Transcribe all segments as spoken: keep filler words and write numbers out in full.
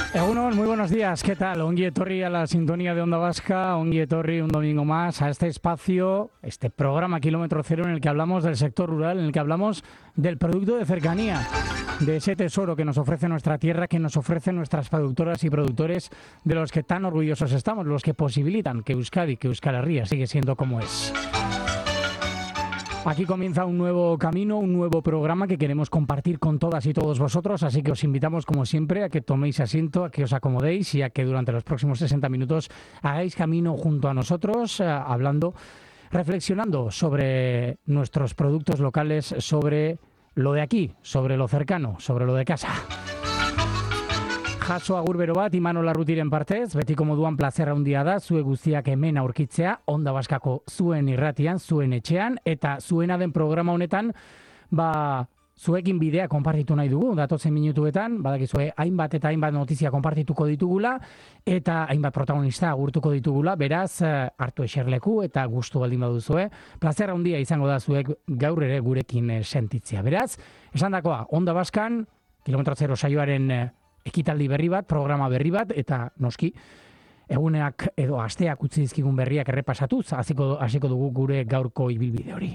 Egunon, muy buenos días, ¿qué tal? Ongi etorri a la sintonía de Onda Vasca, ongi etorri un domingo más a este espacio, este programa Kilómetro Cero en el que hablamos del sector rural, en el que hablamos del producto de cercanía, de ese tesoro que nos ofrece nuestra tierra, que nos ofrecen nuestras productoras y productores, de los que tan orgullosos estamos, los que posibilitan que Euskadi, que Euskal Herria sigue siendo como es. Aquí comienza un nuevo camino, un nuevo programa que queremos compartir con todas y todos vosotros, así que os invitamos como siempre a que toméis asiento, a que os acomodéis y a que durante los próximos sesenta minutos hagáis camino junto a nosotros, eh, hablando, reflexionando sobre nuestros productos locales, sobre lo de aquí, sobre lo cercano, sobre lo de casa. Jaso agur bero bat, Imanol Arrutiren partez, betiko moduan plazerra handia da, zue guztiak hemen aurkitzea, Onda Baskako zuen irratian, zuen etxean, eta zuena den programa honetan, ba, zuekin bidea konpartitu nahi dugu, datotzen minutuetan, badakizue hainbat eta hainbat notizia konpartituko ditugula, eta hainbat protagonista agurtuko ditugula, beraz, hartu eserleku eta gustu baldin baduzue, plazerra handia izango da zuek gaur ere gurekin sentitzea. Beraz, esandakoa, Onda Baskan, Kilometro Zero saioaren ekitaldi berri bat, programa berri bat, eta noski, eguneak edo asteak utzi dizkigun berriak errepasatuz, hasiko hasiko dugu gure gaurko ibilbide hori.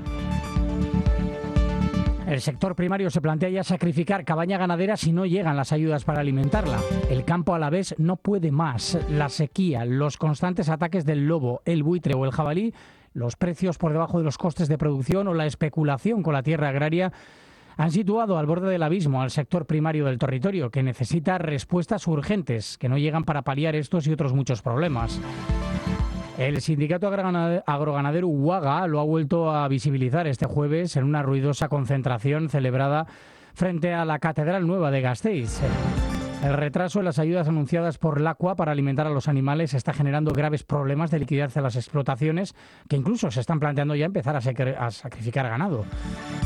El sector primario se plantea ya sacrificar cabaña ganadera si no llegan las ayudas para alimentarla. El campo alavés no puede más. La sequía, los constantes ataques del lobo, el buitre o el jabalí, los precios por debajo de los costes de producción o la especulación con la tierra agraria han situado al borde del abismo al sector primario del territorio, que necesita respuestas urgentes, que no llegan para paliar estos y otros muchos problemas. El sindicato agroganadero UAGA lo ha vuelto a visibilizar este jueves en una ruidosa concentración celebrada frente a la Catedral Nueva de Gasteiz. El retraso en las ayudas anunciadas por LACUA para alimentar a los animales está generando graves problemas de liquidez en las explotaciones, que incluso se están planteando ya empezar a, a sacrificar ganado.